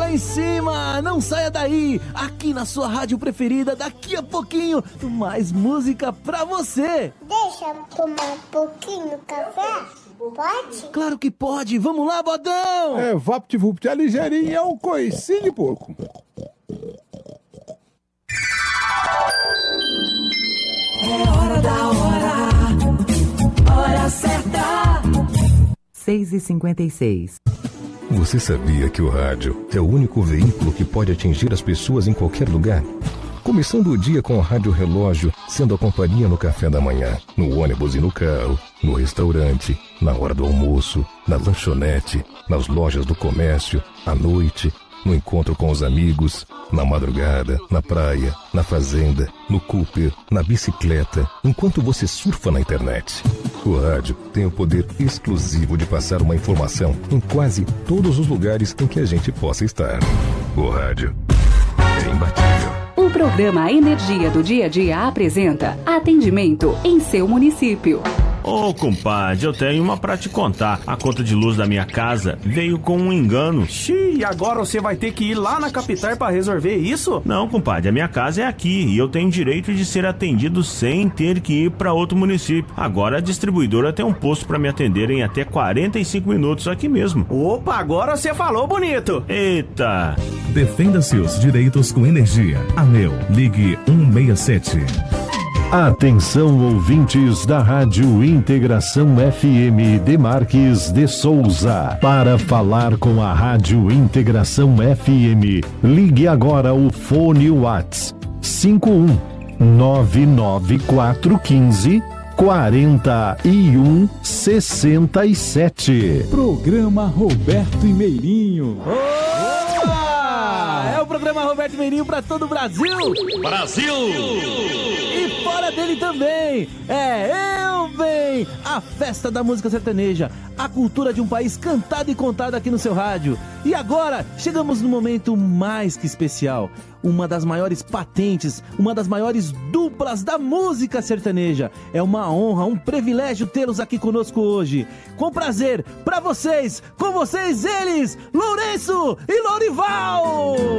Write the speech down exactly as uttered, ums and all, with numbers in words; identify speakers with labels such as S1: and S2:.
S1: lá em cima! Não saia daí! Aqui na sua rádio preferida, daqui a pouquinho, mais música pra você!
S2: Deixa eu tomar um pouquinho de café? Pode?
S1: Claro que pode! Vamos lá, Bodão!
S3: É, VaptVupt, é ligeirinho, é um coicinho de porco.
S4: É hora da hora, hora certa.
S5: seis e cinquenta e seis.
S6: Você sabia que o rádio é o único veículo que pode atingir as pessoas em qualquer lugar? Começando o dia com o rádio relógio, sendo a companhia no café da manhã, no ônibus e no carro, no restaurante, na hora do almoço, na lanchonete, nas lojas do comércio, à noite, no encontro com os amigos, na madrugada, na praia, na fazenda, no Cooper, na bicicleta, enquanto você surfa na internet. O rádio tem o poder exclusivo de passar uma informação em quase todos os lugares em que a gente possa estar. O rádio é imbatível.
S7: O programa Energia do Dia a Dia apresenta atendimento em seu município.
S8: Ô, compadre, eu tenho uma pra te contar. A conta de luz da minha casa veio com um engano.
S9: Xiii, e agora você vai ter que ir lá na capital pra resolver isso?
S8: Não, compadre, a minha casa é aqui e eu tenho direito de ser atendido sem ter que ir pra outro município. Agora a distribuidora tem um posto pra me atender em até quarenta e cinco minutos aqui mesmo.
S9: Opa, agora você falou bonito.
S8: Eita!
S10: Defenda seus direitos com energia. Anel, ligue um seis sete.
S11: Atenção, ouvintes da Rádio Integração F M de Marques de Souza. Para falar com a Rádio Integração F M, ligue agora o fone Whats cinco um nove nove quatro um cinco quarenta e um sessenta e sete.
S12: Programa Roberto e Meirinho.
S1: É o programa Roberto Meirinho pra todo o Brasil.
S13: Brasil!
S1: E fora dele também. É Eu Bem, a festa da música sertaneja, a cultura de um país cantada e contada aqui no seu rádio. E agora chegamos no momento mais que especial. Uma das maiores patentes, uma das maiores duplas da música sertaneja. É uma honra, um privilégio tê-los aqui conosco hoje. Com prazer, pra vocês, com vocês eles, Lourenço e Lorival!